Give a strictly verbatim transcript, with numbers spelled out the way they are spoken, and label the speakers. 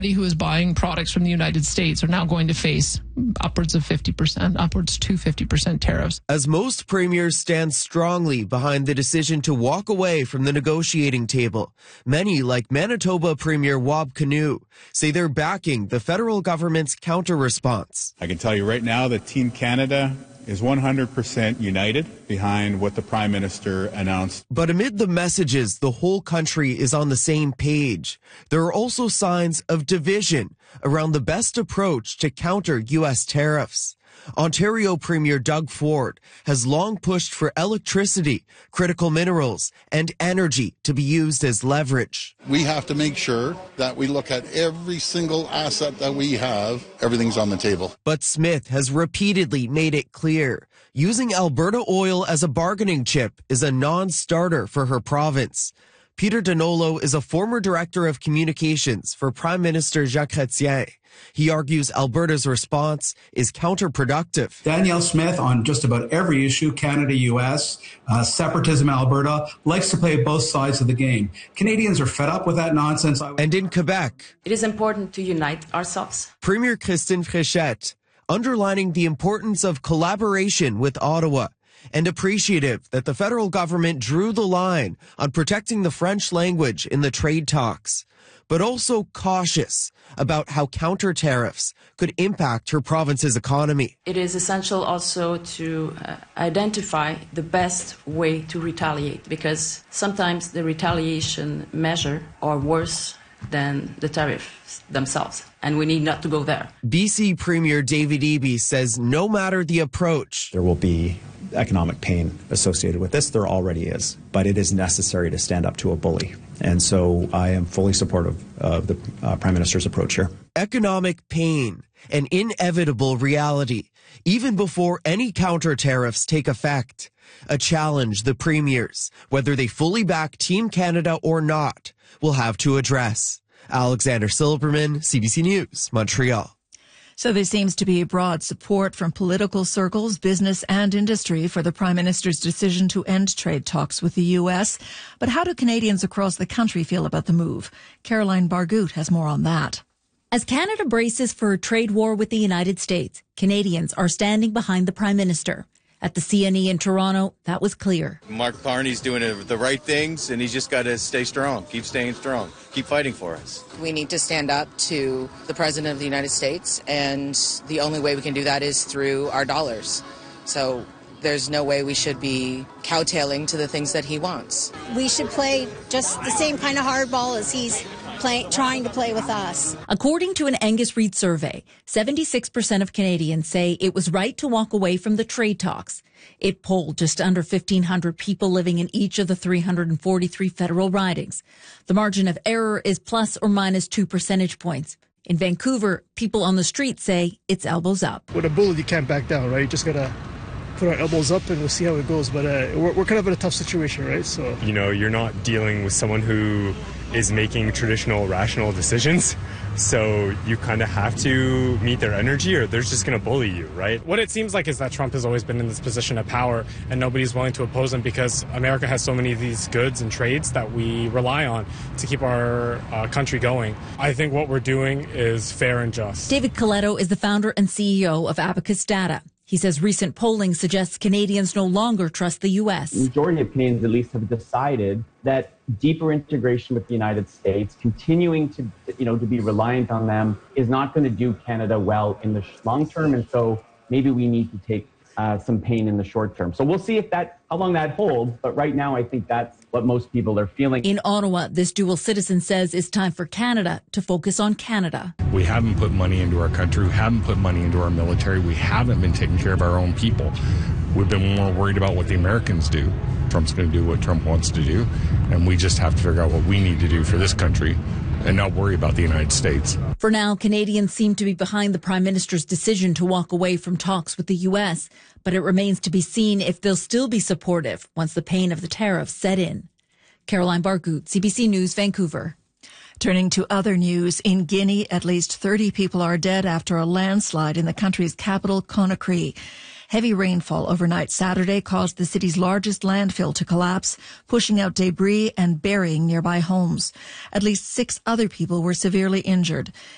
Speaker 1: who is buying products from the United States are now going to face upwards of fifty percent, upwards to fifty percent tariffs.
Speaker 2: As most premiers stand strongly behind the decision to walk away from the negotiating table, many, like Manitoba Premier Wab Kinew, say they're backing the federal government's counter-response.
Speaker 3: I can tell you right now that Team Canada is one hundred percent united behind what the Prime Minister announced.
Speaker 2: But amid the messages, the whole country is on the same page. There are also signs of division around the best approach to counter U S tariffs. Ontario Premier Doug Ford has long pushed for electricity, critical minerals, and energy to be used as leverage.
Speaker 4: We have to make sure that we look at every single asset that we have. Everything's on the table.
Speaker 2: But Smith has repeatedly made it clear using Alberta oil as a bargaining chip is a non-starter for her province. Peter Donolo is a former director of communications for Prime Minister Jacques Chrétien. He argues Alberta's response is counterproductive.
Speaker 5: Danielle Smith, on just about every issue, Canada, U S, uh, separatism, Alberta, likes to play both sides of the game. Canadians are fed up with that nonsense.
Speaker 2: And in Quebec,
Speaker 6: it is important to unite ourselves.
Speaker 2: Premier Christine Fréchette, underlining the importance of collaboration with Ottawa, and appreciative that the federal government drew the line on protecting the French language in the trade talks, but also cautious about how counter tariffs could impact her province's economy.
Speaker 6: It is essential also to uh, identify the best way to retaliate, because sometimes the retaliation measure are worse than the tariffs themselves, and we need not to go there.
Speaker 2: B C Premier David Eby says no matter the approach,
Speaker 7: there will be economic pain associated with this. There already is, but it is necessary to stand up to a bully. And so I am fully supportive of the uh, Prime Minister's approach here.
Speaker 2: Economic pain, an inevitable reality, even before any counter tariffs take effect. A challenge the premiers, whether they fully back Team Canada or not, will have to address. Alexander Silberman, C B C News, Montreal.
Speaker 8: So there seems to be broad support from political circles, business and industry for the Prime Minister's decision to end trade talks with the U S. But how do Canadians across the country feel about the move? Caroline Bargout has more on that.
Speaker 9: As Canada braces for a trade war with the United States, Canadians are standing behind the Prime Minister. At the C N E in Toronto, that was clear.
Speaker 10: Mark Carney's doing the right things, and he's just got to stay strong, keep staying strong, keep fighting for us.
Speaker 11: We need to stand up to the President of the United States, and the only way we can do that is through our dollars. So there's no way we should be kowtailing to the things that he wants.
Speaker 12: We should play just the same kind of hardball as he's Play, trying to play with us.
Speaker 9: According to an Angus Reid survey, seventy-six percent of Canadians say it was right to walk away from the trade talks. It polled just under fifteen hundred people living in each of the three hundred forty-three federal ridings. The margin of error is plus or minus two percentage points. In Vancouver, people on the street say it's elbows up.
Speaker 13: With a bullet, you can't back down, right? You just got to put our elbows up and we'll see how it goes. But uh, we're, we're kind of in a tough situation, right? So,
Speaker 14: you know, you're not dealing with someone who is making traditional rational decisions, so you kind of have to meet their energy or they're just going to bully you, right?
Speaker 15: What it seems like is that Trump has always been in this position of power and nobody's willing to oppose him because America has so many of these goods and trades that we rely on to keep our uh, country going. I think what we're doing is fair and just.
Speaker 9: David Coletto is the founder and C E O of Abacus Data. He says recent polling suggests Canadians no longer trust the U S.
Speaker 16: The majority of Canadians, at least, have decided that deeper integration with the United States, continuing to, you know, to be reliant on them, is not going to do Canada well in the long term. And so maybe we need to take uh, some pain in the short term. So we'll see if that, how long that holds. But right now, I think that's what most people are feeling.
Speaker 9: In Ottawa, this dual citizen says it's time for Canada to focus on Canada.
Speaker 17: We haven't put money into our country. We haven't put money into our military. We haven't been taking care of our own people. We've been more worried about what the Americans do. Trump's going to do what Trump wants to do, and we just have to figure out what we need to do for this country and not worry about the United States.
Speaker 9: For now, Canadians seem to be behind the Prime Minister's decision to walk away from talks with the U S, but it remains to be seen if they'll still be supportive once the pain of the tariffs set in. Caroline Bargout, C B C News, Vancouver.
Speaker 8: Turning to other news, in Guinea, at least thirty people are dead after a landslide in the country's capital, Conakry. Heavy rainfall overnight Saturday caused the city's largest landfill to collapse, pushing out debris and burying nearby homes. At least six other people were severely injured.